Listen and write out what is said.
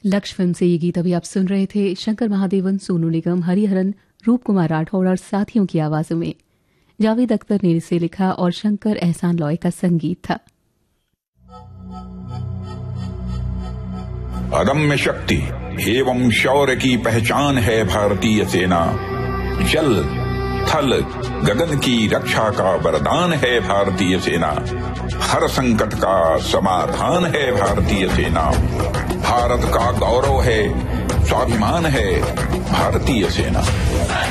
लक्ष्य फिल्म से ये गीत अभी आप सुन रहे थे शंकर महादेवन, सोनू निगम, हरिहरन, रूप कुमार राठौड़ और साथियों की आवाजों में। जावेद अख्तर ने इसे लिखा और शंकर एहसान लॉय का संगीत था। अदम्य शक्ति एवं शौर्य की पहचान है भारतीय सेना। जल थल गगन की रक्षा का वरदान है भारतीय सेना। हर संकट का समाधान है भारतीय सेना। भारत का गौरव है, स्वाभिमान है भारतीय सेना।